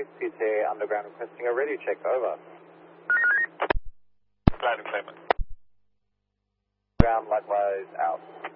PTA Underground requesting a radio check, over. Landing statement. Ground likewise out.